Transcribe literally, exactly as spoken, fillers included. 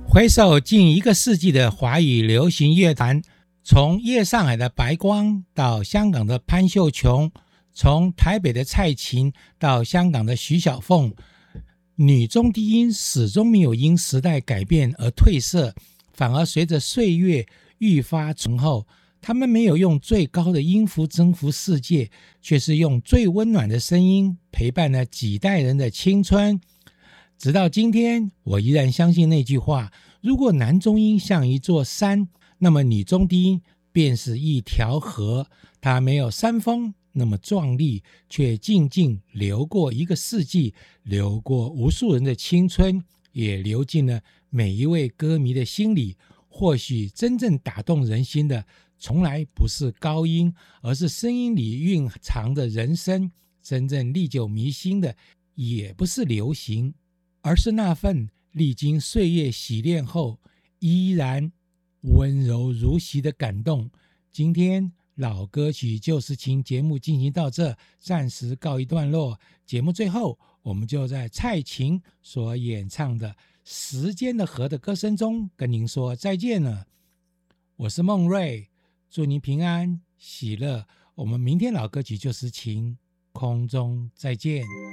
回首近一个世纪的华语流行乐坛，从夜上海的白光到香港的潘秀琼，从台北的蔡琴到香港的徐小凤，女中低音始终没有因时代改变而褪色，反而随着岁月愈发醇厚。他们没有用最高的音符征服世界，却是用最温暖的声音陪伴了几代人的青春。直到今天，我依然相信那句话，如果男中音像一座山，那么女中低音便是一条河。它没有山峰那么壮丽，却静静流过一个世纪，流过无数人的青春，也流进了每一位歌迷的心里。或许真正打动人心的从来不是高音，而是声音里蕴藏的人生。真正历久弥新的也不是流行，而是那份历经岁月洗练后依然温柔如昔的感动。今天老歌曲旧时情节目进行到这，暂时告一段落。节目最后，我们就在蔡琴所演唱的《时间的河》的歌声中跟您说再见了。我是孟瑞，祝您平安喜乐。我们明天老歌曲旧时情空中再见。